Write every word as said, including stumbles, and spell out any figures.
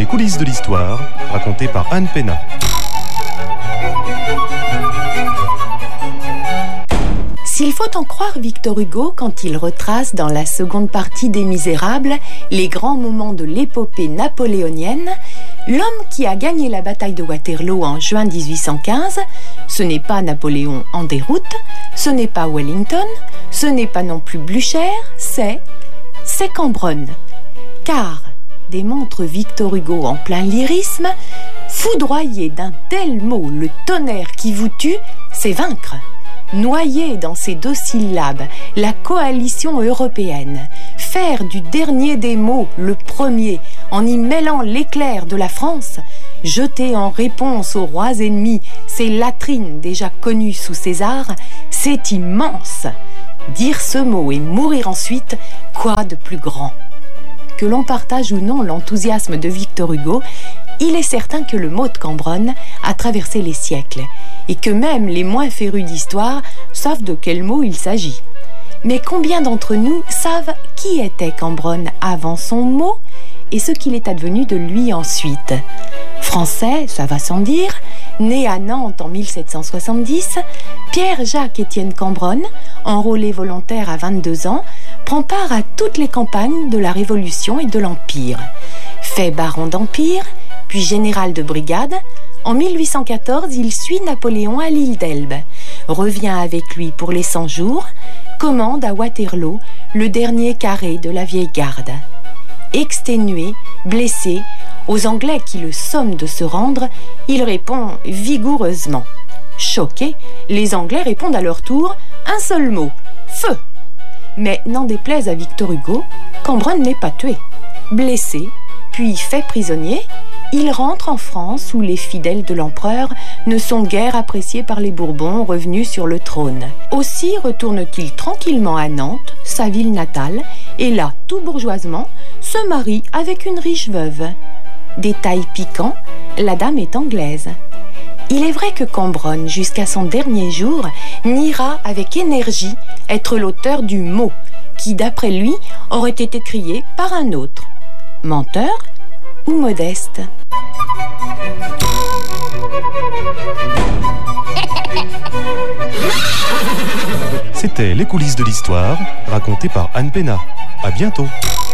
Les coulisses de l'histoire, racontées par Anne Pénat. S'il faut en croire Victor Hugo quand il retrace dans la seconde partie des Misérables les grands moments de l'épopée napoléonienne, l'homme qui a gagné la bataille de Waterloo en juin dix-huit cent quinze, ce n'est pas Napoléon en déroute, ce n'est pas Wellington, ce n'est pas non plus Blücher, c'est, c'est Cambronne. Car, démontre Victor Hugo en plein lyrisme, foudroyer d'un tel mot le tonnerre qui vous tue, c'est vaincre. Noyer dans ces deux syllabes la coalition européenne, faire du dernier des mots le premier en y mêlant l'éclair de la France, jeter en réponse aux rois ennemis ces latrines déjà connues sous César, c'est immense. Dire ce mot et mourir ensuite, quoi de plus grand? Que l'on partage ou non l'enthousiasme de Victor Hugo, il est certain que le mot de Cambronne a traversé les siècles et que même les moins férus d'histoire savent de quel mot il s'agit. Mais combien d'entre nous savent qui était Cambronne avant son mot et ce qu'il est advenu de lui ensuite? Français, ça va sans dire, né à Nantes en mille sept cent soixante-dix, Pierre-Jacques-Étienne Cambronne, enrôlé volontaire à vingt-deux ans, prend part à toutes les campagnes de la Révolution et de l'Empire. Fait baron d'Empire, puis général de brigade, en mille huit cent quatorze, il suit Napoléon à l'île d'Elbe, revient avec lui pour les cent jours, commande à Waterloo le dernier carré de la vieille garde. Exténué, blessé, aux Anglais qui le somment de se rendre, il répond vigoureusement. Choqués, les Anglais répondent à leur tour un seul mot, feu. Mais n'en déplaise à Victor Hugo, Cambronne n'est pas tué. Blessé, puis fait prisonnier, il rentre en France où les fidèles de l'empereur ne sont guère appréciés par les Bourbons revenus sur le trône. Aussi retourne-t-il tranquillement à Nantes, sa ville natale, et là, tout bourgeoisement, se marie avec une riche veuve. Détail piquant, la dame est anglaise. Il est vrai que Cambronne, jusqu'à son dernier jour, niera avec énergie être l'auteur du mot, qui d'après lui aurait été crié par un autre. Menteur ou modeste? C'était Les coulisses de l'histoire, racontées par Anne Pénat. À bientôt.